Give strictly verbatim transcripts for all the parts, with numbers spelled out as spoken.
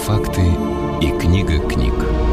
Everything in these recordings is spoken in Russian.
факты и книга книг.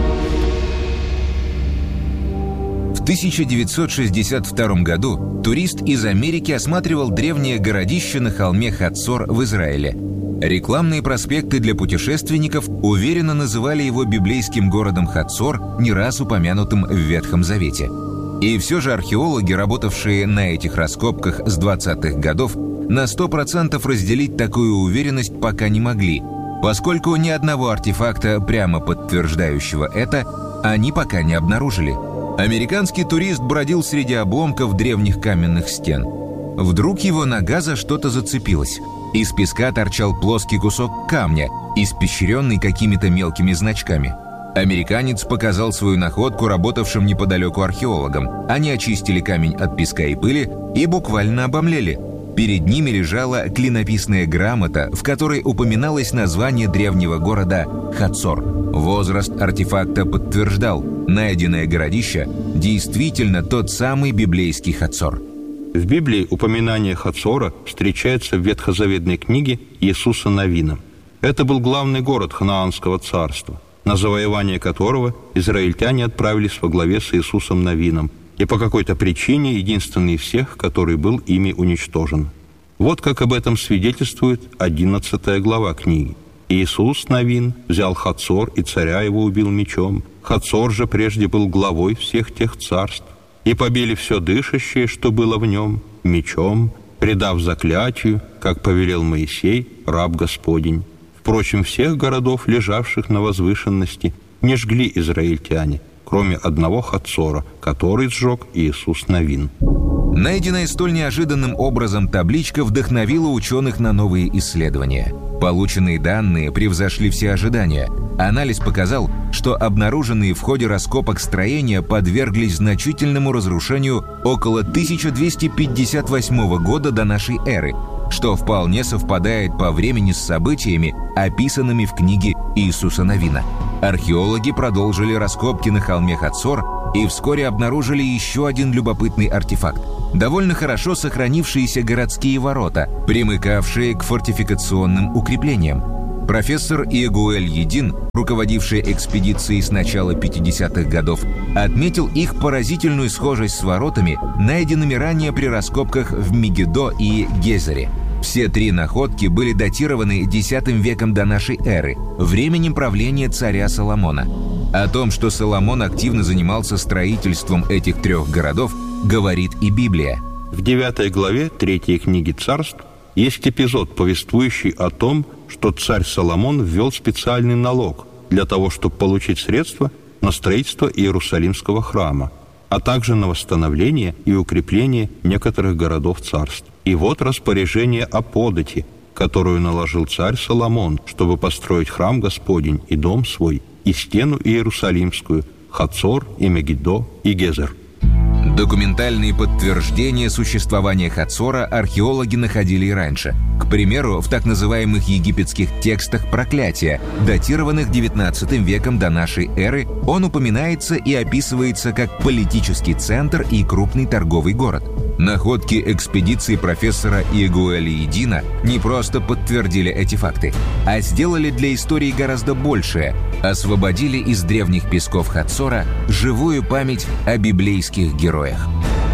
В тысяча девятьсот шестьдесят втором году турист из Америки осматривал древнее городище на холме Хацор в Израиле. Рекламные проспекты для путешественников уверенно называли его библейским городом Хацор, не раз упомянутым в Ветхом Завете. И все же археологи, работавшие на этих раскопках с двадцатых годов, на сто процентов разделить такую уверенность пока не могли, поскольку ни одного артефакта, прямо подтверждающего это, они пока не обнаружили. Американский турист бродил среди обломков древних каменных стен. Вдруг его нога за что-то зацепилась. Из песка торчал плоский кусок камня, испещренный какими-то мелкими значками. Американец показал свою находку работавшим неподалеку археологам. Они очистили камень от песка и пыли и буквально обомлели. Перед ними лежала клинописная грамота, в которой упоминалось название древнего города Хацор. Возраст артефакта подтверждал, найденное городище действительно тот самый библейский Хацор. В Библии упоминание Хацора встречается в ветхозаветной книге Иисуса Навина. Это был главный город Ханаанского царства, на завоевание которого израильтяне отправились во главе с Иисусом Навином, и по какой-то причине единственный из всех, который был ими уничтожен. Вот как об этом свидетельствует одиннадцатая глава книги. Иисус Навин взял Хацор, и царя его убил мечом. Хацор же прежде был главой всех тех царств. И побили все дышащее, что было в нем, мечом, предав заклятию, как повелел Моисей, раб Господень. Впрочем, всех городов, лежавших на возвышенности, не жгли израильтяне, кроме одного Хацора, который сжег Иисус Навин. Найденная столь неожиданным образом табличка вдохновила ученых на новые исследования. Полученные данные превзошли все ожидания. Анализ показал, что обнаруженные в ходе раскопок строения подверглись значительному разрушению около тысяча двести пятьдесят восьмого года до нашей эры, что вполне совпадает по времени с событиями, описанными в книге Иисуса Навина. Археологи продолжили раскопки на холме Хацор и вскоре обнаружили еще один любопытный артефакт – довольно хорошо сохранившиеся городские ворота, примыкавшие к фортификационным укреплениям. Профессор Иегуэль Един, руководивший экспедицией с начала пятидесятых годов, отметил их поразительную схожесть с воротами, найденными ранее при раскопках в Мегидо и Гезере. Все три находки были датированы десятым веком до нашей эры, временем правления царя Соломона. О том, что Соломон активно занимался строительством этих трех городов, говорит и Библия. В девятой главе третьей книги Царств есть эпизод, повествующий о том, что царь Соломон ввел специальный налог для того, чтобы получить средства на строительство Иерусалимского храма, а также на восстановление и укрепление некоторых городов царств. И вот распоряжение о подати, которую наложил царь Соломон, чтобы построить храм Господень и дом свой, и стену Иерусалимскую, Хацор и Мегидо и Гезер. Документальные подтверждения существования Хацора археологи находили и раньше. К примеру, в так называемых египетских текстах проклятия, датированных девятнадцатым веком до нашей эры, он упоминается и описывается как политический центр и крупный торговый город. Находки экспедиции профессора Иегуэля Едина не просто подтвердили эти факты, а сделали для истории гораздо большее – освободили из древних песков Хацора живую память о библейских героях.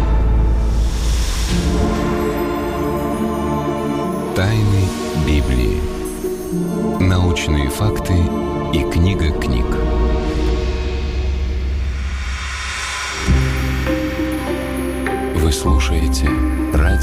Тайны Библии. Научные факты и книга книг. Вы слушаете радио